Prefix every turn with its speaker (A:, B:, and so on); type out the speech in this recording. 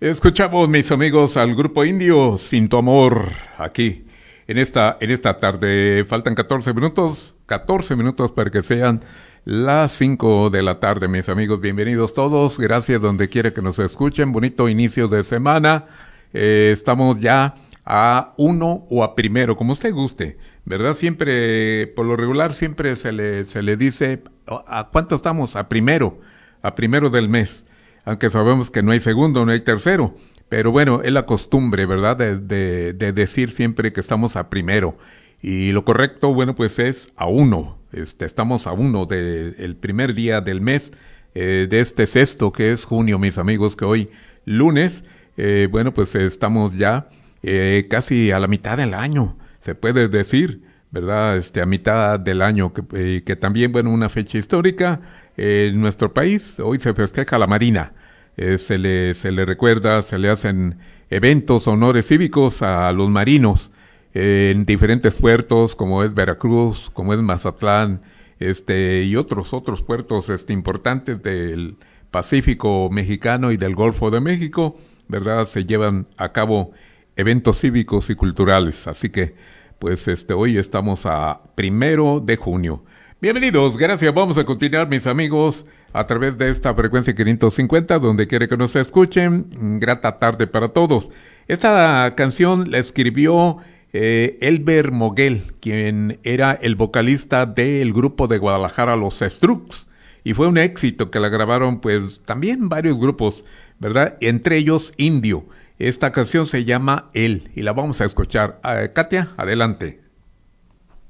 A: Escuchamos, mis amigos, al grupo indio Sin Tu Amor, aquí, en esta tarde. Faltan 14 minutos para que sean las 5 de la tarde, mis amigos. Bienvenidos todos, gracias donde quiera que nos escuchen. Bonito inicio de semana. Estamos ya a 1 o a primero, como usted guste, ¿verdad? Siempre, por lo regular, siempre se le dice, ¿a cuánto estamos? A primero del mes. Aunque sabemos que no hay segundo, no hay tercero, pero bueno, es la costumbre, ¿verdad?, de decir siempre que estamos a primero. Y lo correcto, bueno, pues es a 1. Estamos a 1 del primer día del mes, de este sexto, que es junio, mis amigos, que hoy, lunes, bueno, pues estamos ya casi a la mitad del año, se puede decir, ¿verdad? A mitad del año, que también, bueno, una fecha histórica. En nuestro país hoy se festeja la Marina, se le recuerda, se le hacen eventos, honores cívicos a los marinos en diferentes puertos, como es Veracruz, como es Mazatlán, y otros puertos importantes del Pacífico mexicano y del Golfo de México, ¿verdad? Se llevan a cabo eventos cívicos y culturales, así que pues hoy estamos a 1 de junio. Bienvenidos, gracias. Vamos a continuar, mis amigos, a través de esta frecuencia 550, donde quiere que nos escuchen. Grata tarde para todos. Esta canción la escribió Elber Moguel, quien era el vocalista del grupo de Guadalajara, Los Strokes, y fue un éxito que la grabaron, pues, también varios grupos, ¿verdad? Entre ellos Indio. Esta canción se llama Él, y la vamos a escuchar. Katia, adelante.